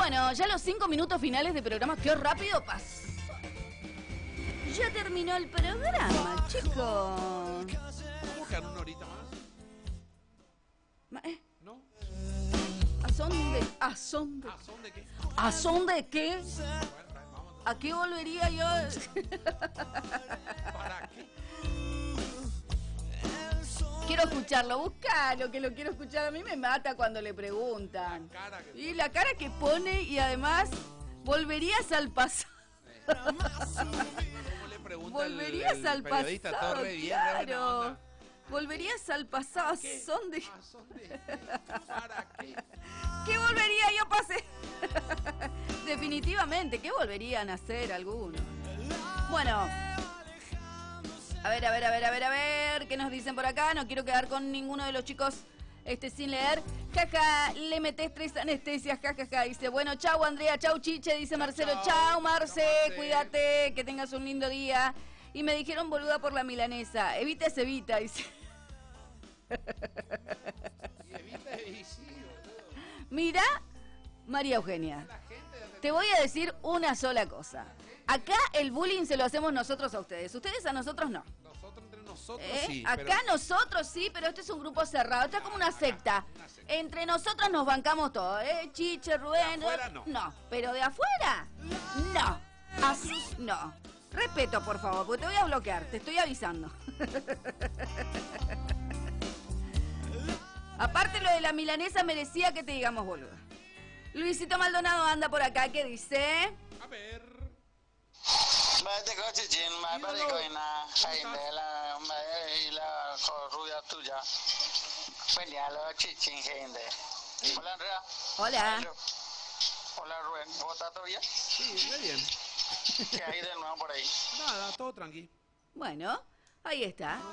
Bueno, ya los 5 minutos finales de programa, qué rápido pasó. Ya terminó el programa, chicos. ¿Cómo quedan una horita más? ¿No? ¿A son de qué? ¿A son de qué? ¿A qué volvería yo? ¿Para qué? Quiero escucharlo, buscalo, que lo quiero escuchar. A mí me mata cuando le preguntan. Y la cara que pone, y además, ¿volverías al pasado? ¿Cómo le pregunta ¿Volverías el al periodista pasado? Torre? Bien, Claro. ¿Volverías al pasado? ¿A ¿Qué? son de ¿A son de? ¿Para qué? ¿Qué volvería yo a pasar? Definitivamente, ¿qué volverían a hacer algunos? Bueno, a ver, ¿qué nos dicen por acá? No quiero quedar con ninguno de los chicos sin leer. Jaja, le metés 3 anestesias, jajaja. Dice, bueno, chau Andrea, chau Chiche, dice Marcelo. Chau Marce, cuídate, que tengas un lindo día. Y me dijeron boluda por la milanesa. Evita es evita, dice. Y evita y sí, boludo. Mira, María Eugenia, te voy a decir una sola cosa. Acá el bullying se lo hacemos nosotros a ustedes. Ustedes a nosotros no. Nosotros entre nosotros sí. Acá pero... nosotros sí, pero este es un grupo cerrado. Esto es como una secta. Entre nosotros nos bancamos todo, Chiche, Rubén. De afuera no. No, pero de afuera, no. Así no. Respeto, por favor, porque te voy a bloquear. Te estoy avisando. Aparte lo de la milanesa merecía que te digamos boludo. Luisito Maldonado anda por acá, ¿qué dice? A ver. Hola Andrea. Hola. Hola Rubén, ¿cómo estás? ¿Todo bien? Sí, muy bien. ¿Qué hay de nuevo por ahí? Nada, todo tranqui. Bueno, ahí está.